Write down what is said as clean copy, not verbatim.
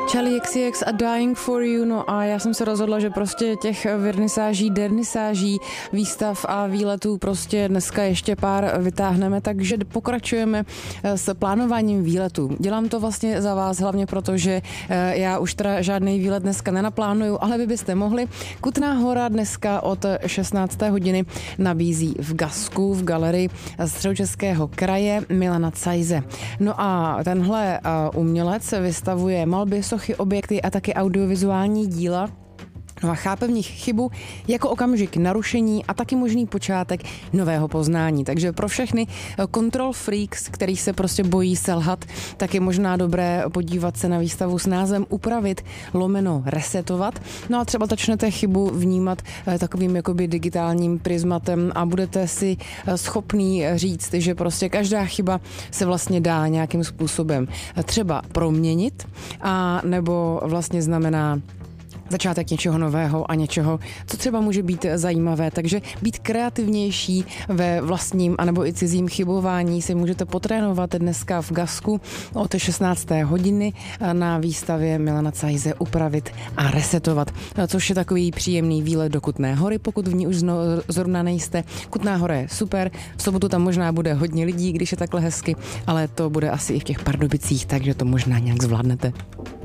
Charli XCX a Dying for You, no a já jsem se rozhodla, že prostě těch vernisáží, dernisáží, výstav a výletů prostě dneska ještě pár vytáhneme, takže pokračujeme s plánováním výletů. Dělám to vlastně za vás hlavně proto, že já už teda žádný výlet dneska nenaplánuju, ale vy byste mohli. Kutná Hora dneska od 16. hodiny nabízí v Gasku, v galerii Středočeského kraje Milana Cajze. No a tenhle umělec vystavuje malby, sochy, objekty a taky audiovizuální díla. No a chápe v nich chybu jako okamžik narušení a taky možný počátek nového poznání. Takže pro všechny control freaks, který se prostě bojí selhat, tak je možná dobré podívat se na výstavu s názvem Upravit / resetovat. No a třeba začnete chybu vnímat takovým jakoby digitálním prismatem a budete si schopný říct, že prostě každá chyba se vlastně dá nějakým způsobem třeba proměnit a nebo vlastně znamená začátek něčeho nového a něčeho, co třeba může být zajímavé. Takže být kreativnější ve vlastním anebo i cizím chybování si můžete potrénovat dneska v Gasku od 16. hodiny na výstavě Milana Cajze Upravit a resetovat. Což je takový příjemný výlet do Kutné Hory, pokud v ní už zrovna nejste. Kutná Hora je super, v sobotu tam možná bude hodně lidí, když je takhle hezky, ale to bude asi i v těch Pardubicích, takže to možná nějak zvládnete.